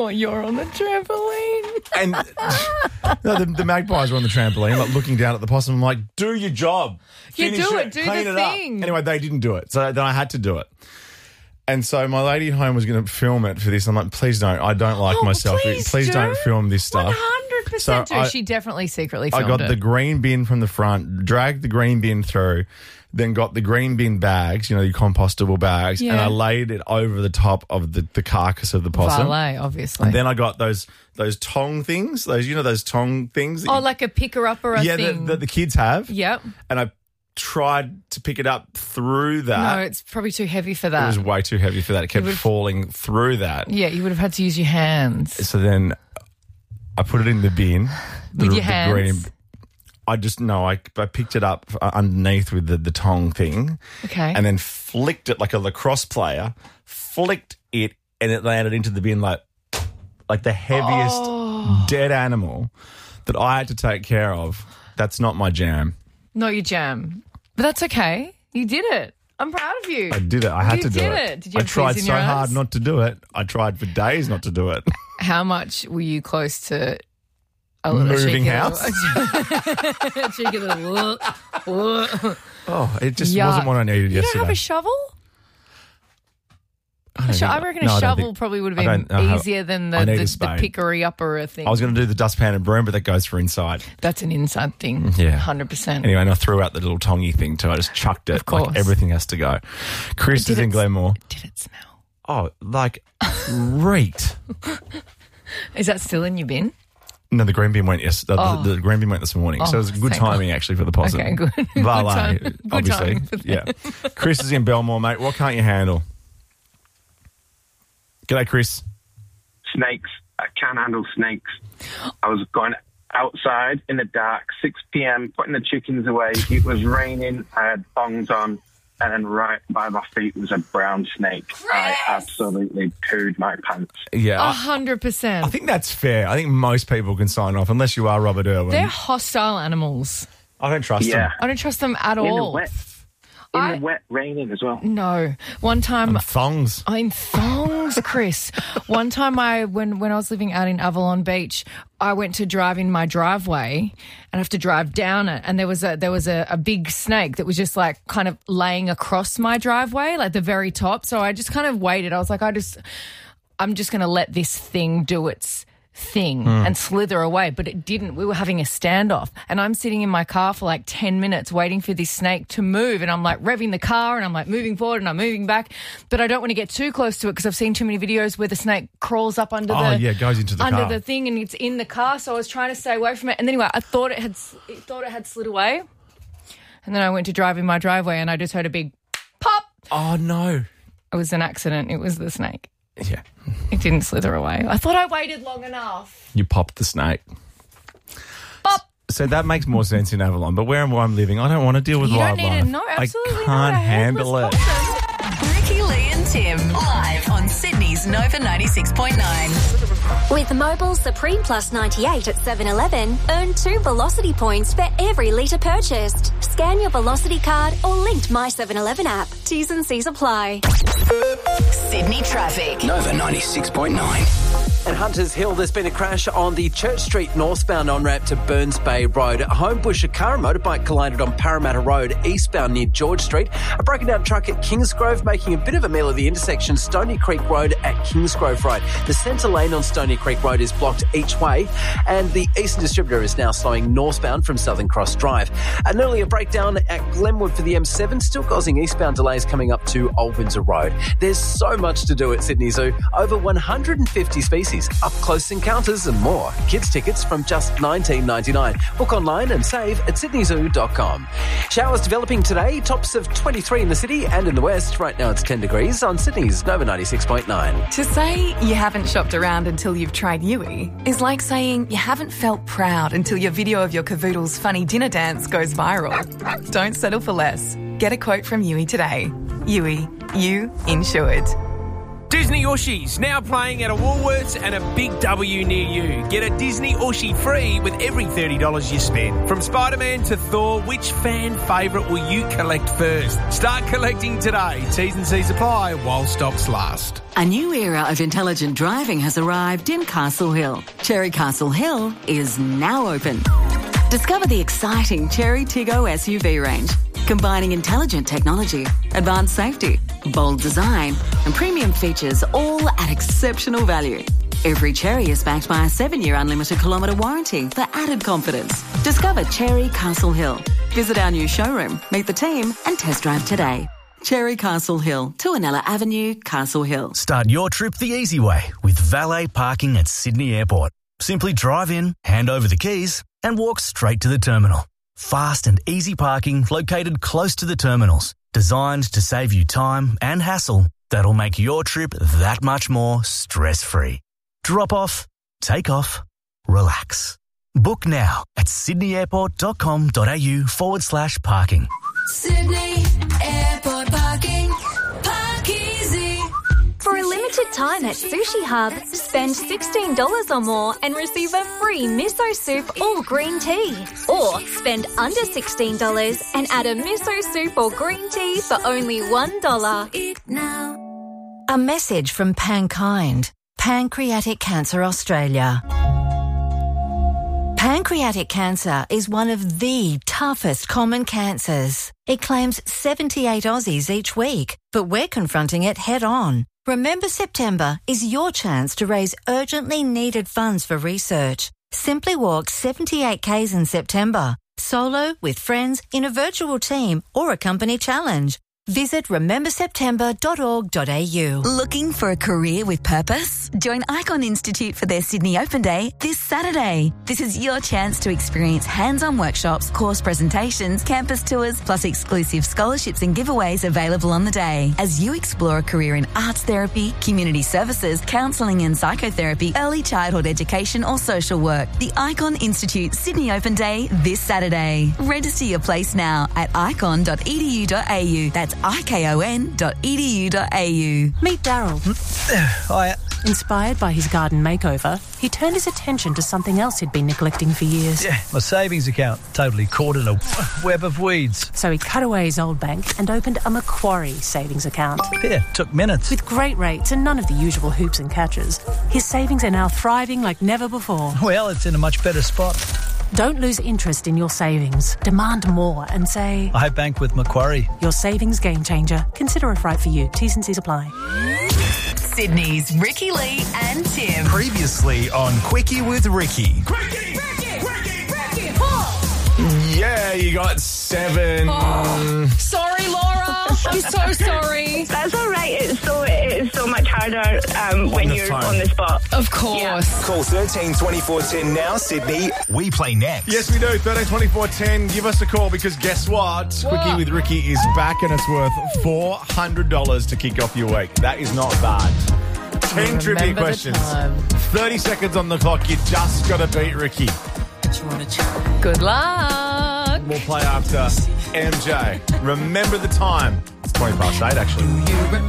Oh, you're on the trampoline. And no, the magpies were on the trampoline, like looking down at the possum. I'm like, do your job. You Finish do it. Do clean the it up. thing. Anyway, they didn't do it. So then I had to do it. And so my lady at home was going to film it for this. I'm like, please don't. I don't like myself. Please don't film this stuff. 100% So do. She definitely secretly I filmed got the green bin from the front, dragged the green bin through, then got the green bin bags, the compostable bags, and I laid it over the top of the carcass of the possum. Valet, obviously. And then I got those tong things, those tong things. Like a picker-upper thing. that the kids have. Yep. And I tried to pick it up through that. No, it's probably too heavy for that. It was way too heavy for that. It kept falling through that. Yeah, you would have had to use your hands. So then I put it in the bin. With your hands? I picked it up underneath with the tong thing. Okay. And then flicked it like a lacrosse player, flicked it, and it landed into the bin like the heaviest dead animal that I had to take care of. That's not my jam. Not your jam. But that's okay. You did it. I'm proud of you. I did it. I had to do it. You did it. Did you I have tried fleas in so your hard eyes? not to do it. I tried for days not to do it. How much were you close to a little Moving cheeky house? cheeky little... Oh, it just Yuck. wasn't what I needed You yesterday. don't have a shovel? I reckon No, I a don't shovel think- probably would I have don't been have- easier than I need a the spade. pickery-upper thing. I was going to do the dustpan and broom, but that goes for inside. That's an inside thing. Yeah. 100%. Anyway, and I threw out the little tongy thing too. I just chucked it. Of course. Like everything has to go. Chris is in Glenmore. Did it smell? Oh, like reeked. Is that still in your bin? No, the green bin went the green bin went this morning. So it was good thank timing actually for the possum. Okay, good. Valet, Good obviously. timing for that. Yeah. Chris is in Belmore, mate. What can't you handle? G'day, Chris. Snakes. I can't handle snakes. I was going outside in the dark, 6 p.m., putting the chickens away. It was raining. I had thongs on, and then right by my feet was a brown snake. I absolutely pooed my pants. Yeah. 100%. I think that's fair. I think most people can sign off, unless you are Robert Irwin. They're hostile animals. I don't trust them. I don't trust them at In the all. wet. In the wet, raining as well. No. One time... Thongs. I'm thongs, Chris. One time when I was living out in Avalon Beach, I went to drive in my driveway and I have to drive down it, and there was a big snake that was just like kind of laying across my driveway, like the very top. So I just kind of waited. I was like, I'm just going to let this thing do its thing and slither away, but it didn't. We were having a standoff, and I'm sitting in my car for like 10 minutes waiting for this snake to move, and I'm like revving the car and I'm like moving forward and I'm moving back, but I don't want to get too close to it because I've seen too many videos where the snake crawls up under goes into the car. the thing, and it's in the car, so I was trying to stay away from it. And anyway, I thought it had slid away, and then I went to drive in my driveway and I just heard a big pop. Oh, no. It was an accident. It was the snake. Yeah. It didn't slither away. I thought I waited long enough. You popped the snake. Pop. So that makes more sense in Avalon. But where I'm living, I don't want to deal with You don't wildlife. need to know. Absolutely I can't not. handle it. Ricky, Lee and Tim, live on Sydney's Nova 96.9. With Mobile Supreme Plus 98 at 7-Eleven, earn 2 Velocity points for every litre purchased. Scan your Velocity card or linked My 7-Eleven app. T's and C's apply. Sydney traffic. Nova 96.9. At Hunters Hill, there's been a crash on the Church Street northbound on-ramp to Burns Bay Road. At Homebush, a car and motorbike collided on Parramatta Road, eastbound near George Street. A broken down truck at Kingsgrove making a bit of a meal of the intersection, Stony Creek Road at Kingsgrove Road. The centre lane on Stony Creek Road is blocked each way, and the Eastern Distributor is now slowing northbound from Southern Cross Drive. An earlier breakdown at Glenwood for the M7, still causing eastbound delays coming up to Old Windsor Road. There's so much to do at Sydney Zoo. Over 150 species, up-close encounters and more. Kids tickets from just $19.99. Book online and save at sydneyzoo.com. Showers developing today, tops of 23 in the city and in the west. Right now it's 10 degrees on Sydney's Nova 96.9. To say you haven't shopped around until you've tried Yui is like saying you haven't felt proud until your video of your cavoodle's funny dinner dance goes viral. Don't settle for less. Get a quote from Yui today. Yui, you insured. Disney Ushies now playing at a Woolworths and a Big W near you. Get a Disney Ushie free with every $30 you spend. From Spider-Man to Thor, which fan favourite will you collect first? Start collecting today. T's and C's apply while stocks last. A new era of intelligent driving has arrived in Castle Hill. Cherry Castle Hill is now open. Discover the exciting Cherry Tiggo SUV range, combining intelligent technology, advanced safety, bold design, and premium features, all at exceptional value. Every Cherry is backed by a 7-year unlimited kilometre warranty for added confidence. Discover Cherry Castle Hill. Visit our new showroom, meet the team, and test drive today. Cherry Castle Hill, Tuanella Avenue, Castle Hill. Start your trip the easy way with valet parking at Sydney Airport. Simply drive in, hand over the keys, and walk straight to the terminal. Fast and easy parking located close to the terminals, designed to save you time and hassle that'll make your trip that much more stress-free. Drop off, take off, relax. Book now at sydneyairport.com.au/parking. Sydney Airport parking. Park easy. For a limited time at Sushi Hub, spend $16 or more and receive a free miso soup or green tea. Or spend under $16 and add a miso soup or green tea for only $1. Eat now. A message from Pankind, Pancreatic Cancer Australia. Pancreatic cancer is one of the toughest common cancers. It claims 78 Aussies each week, but we're confronting it head on. Remember September is your chance to raise urgently needed funds for research. Simply walk 78 Ks in September, solo, with friends, in a virtual team or a company challenge. Visit rememberseptember.org.au. Looking for a career with purpose? Join Icon Institute for their Sydney Open Day this Saturday. This is your chance to experience hands-on workshops, course presentations, campus tours, plus exclusive scholarships and giveaways available on the day. As you explore a career in arts therapy, community services, counselling and psychotherapy, early childhood education or social work. The Icon Institute Sydney Open Day this Saturday. Register your place now at icon.edu.au. That's icon.edu.au. Meet Daryl. Hiya. Inspired by his garden makeover, he turned his attention to something else he'd been neglecting for years. Yeah, my savings account, totally caught in a web of weeds. So he cut away his old bank and opened a Macquarie savings account. Yeah, took minutes. With great rates and none of the usual hoops and catches, his savings are now thriving like never before. Well, it's in a much better spot. Don't lose interest in your savings. Demand more and say, I bank with Macquarie. Your savings game changer. Consider if right for you. T's and C's apply. Sydney's Ricky Lee and Tim. Previously on Quickie with Ricky. Ricky! Yeah, you got 7. Oh, sorry, Laura. I'm so sorry. That's all right. It is so much harder when you're on the spot. Of course. Yeah. Call 13 24 10 now, Sydney. We play next. Yes, we do. 13 24 10. Give us a call because guess what? Quickie with Ricky is back and it's worth $400 to kick off your week. That is not bad. 10 trivia questions. 30 seconds on the clock. You just got to beat Ricky. Good luck. We'll play after MJ. Remember the time. It's 20 past 8, actually.